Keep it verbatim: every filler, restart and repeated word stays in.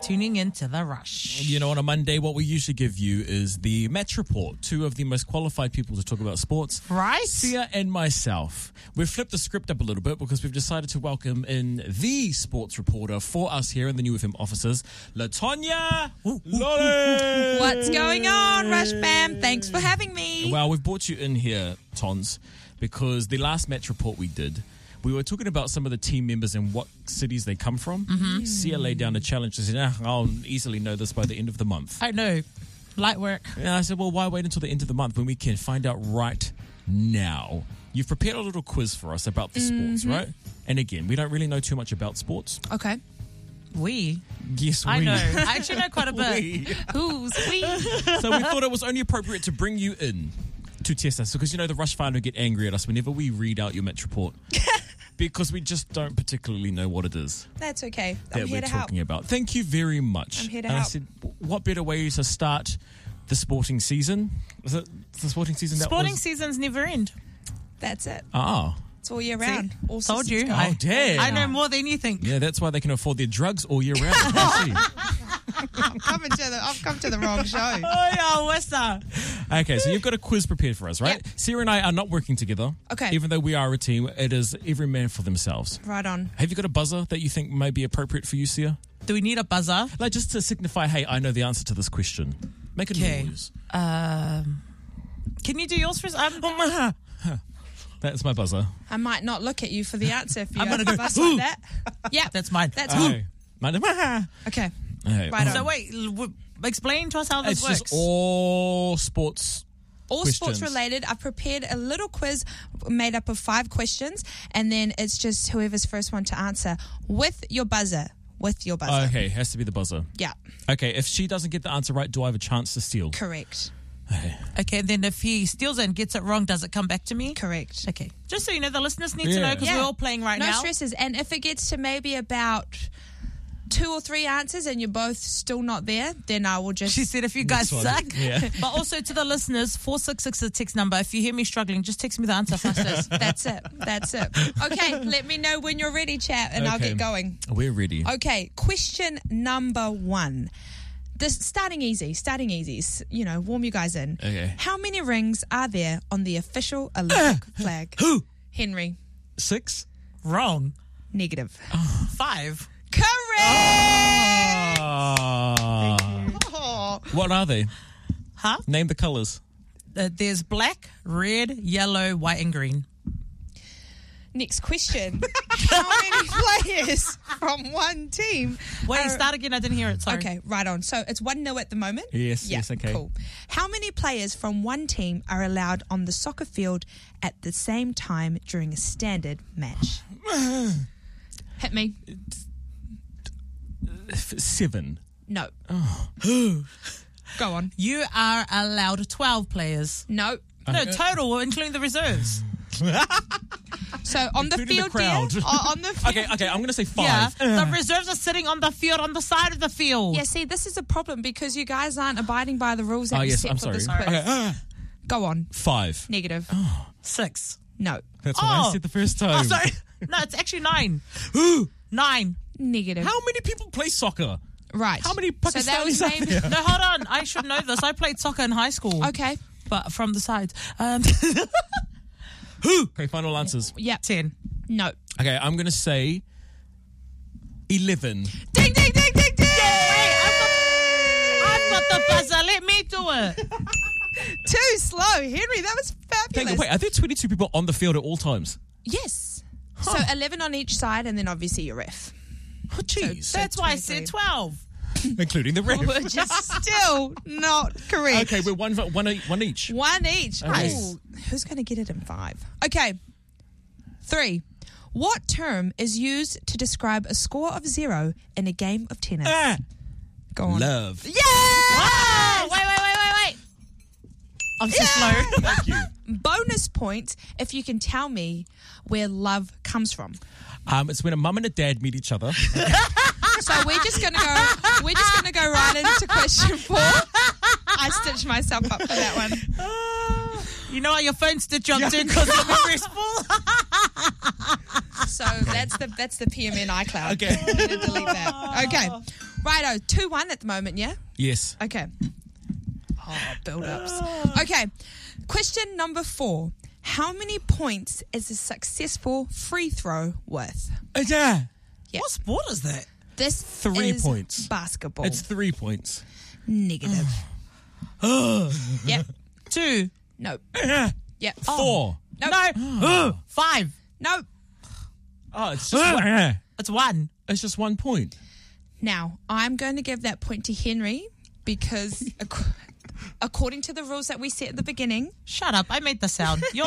tuning in to The Rush. You know, on a Monday, what we usually give you is the match report. Two of the most qualified people to talk about sports. Right. Sia and myself. We've flipped the script up a little bit because we've decided to welcome in the sports reporter for us here in the New F M offices, Latonya Lolly. What's going on, Rush Fam? Thanks for having me. Well, we've brought you in here, Tons, because the last match report we did, we were talking about some of the team members and what cities they come from. Mm-hmm. Sia laid down a challenge and said, ah, I'll easily know this by the end of the month. I know. Light work. And I said, well, why wait until the end of the month when we can find out right now? You've prepared a little quiz for us about the Mm-hmm. sports, right? And again, we don't really know too much about sports. Okay. We. Yes, we. I know. I actually know quite a bit. We. Who's we? So we thought it was only appropriate to bring you in to test us because, you know, the Rush fan would get angry at us whenever we read out your match report. Because we just don't particularly know what it is That's okay. that I'm here we're to help. talking about. Thank you very much. I'm here to and help. I said, what better way to start the sporting season? Was it the sporting season? That Sporting was? seasons never end. That's it. Ah. It's all year round. All Told systems you. go. Oh, damn. I know more than you think. Yeah, that's why they can afford their drugs all year round. I see. I'm coming to the, I've come to the wrong show. Oh, yeah, what's that? Okay, so you've got a quiz prepared for us, right? Yep. Sarah and I are not working together. Okay. Even though we are a team, it is every man for themselves. Right on. Have you got a buzzer that you think may be appropriate for you, Sia? Do we need a buzzer? Like, just to signify, hey, I know the answer to this question. Make a Okay. noise. Um, can you do yours first? Um, That's my buzzer. I might not look at you for the answer if you I'm have gonna a go, buzz "Ooh." like that. Yeah, that's mine. That's Okay. Mine- okay. Okay. Right on. So wait, l- w- explain to us how this It's works. just all sports. All Questions. sports related. I've prepared a little quiz made up of five questions, and then it's just whoever's first one to answer with your buzzer. With your buzzer. Okay, has to be the buzzer. Yeah, Okay, if she doesn't get the answer right, do I have a chance to steal? correct. Okay. Okay, then if he steals it and gets it wrong, does it come back to me? Correct. Okay. Just so you know, the listeners need to Yeah. know because Yeah. we're all playing right no now. stresses. And if it gets to maybe about two or three answers and you're both still not there, then I will just... She said if you guys one. suck. Yeah. But also to the listeners, four six six is the text number. If you hear me struggling, just text me the answer fastest. That's it. That's it. Okay, let me know when you're ready, chat, and I'll Okay. get going. We're ready. Okay, question number one. This starting easy, starting easy. S- You know, warm you guys in. Okay. How many rings are there on the official Olympic flag? Who? Henry, Six? Wrong. negative. Five. Correct. Ah. Oh. What are they? Huh? Name the colours. Uh, there's black, red, yellow, white, and green. Next question. How many players from one team? Wait, are- start again. I didn't hear it. Sorry. Okay, right on. So it's one nil at the moment? Yes, Yeah, yes, okay. Cool. How many players from one team are allowed on the soccer field at the same time during a standard match? Hit me. F- Seven. No. Oh. Go on. You are allowed twelve players. No. No, total, including the reserves. So on the Including the field, crowd. dear, uh, on the field. Okay, okay, I'm going to say Yeah, five. the reserves are sitting on the field, on the side of the field. Yeah, see, this is a problem because you guys aren't abiding by the rules that Oh, we yes, set I'm for sorry. this quiz. Okay, ah, Go on. five. Negative. Six. No. That's what I Oh. said the first time. Oh, sorry. No, it's actually nine. Who? Nine. Negative. How many people play soccer? Right. How many So that was Pakistanis are maybe- there? No, hold on. I should know this. I played soccer in high school. Okay. But from the sides. Um, Who? Okay, final answers. Yeah. ten. No. Okay, I'm going to say eleven. Ding, ding, ding, ding, ding! I've got the buzzer. Let me do it. Too slow, Henry. That was fabulous. Hang on, wait, are there twenty-two people on the field at all times? Yes. So eleven on each side, and then obviously your ref. Oh, jeez. That's why I said twelve. Including the ref. Which is still not correct. Okay, we're one, one, e- one each. One each. Okay. Ooh, who's going to get it in five? Okay. Three. What term is used to describe a score of zero in a game of tennis? Ah, Go on. love. Yeah! Oh, wait, wait, wait, wait, wait. I'm so slow. Thank you. Bonus point if you can tell me where love comes from. Um, it's when a mum and a dad meet each other. So we're just gonna go. We're just gonna go right into question four. I stitched myself up for that one. You know how your phone stitch up too because your memory's full? So that's the that's the P M N iCloud. Okay. I'm gonna delete that. Okay. Righto, two one at the moment, yeah? Yes. Okay. Oh, build-ups. Okay, question number four. How many points is a successful free throw worth? Yeah. Yeah. What sport is that? This Three is points. basketball. It's three points. Negative. Yep. Two. Nope. Yeah. Yep. Four. Nope. No. Five. Nope. Oh, it's just one. It's one. It's just one point. Now, I'm going to give that point to Henry because ac- according to the rules that we set at the beginning, Shut up. I made the sound. You're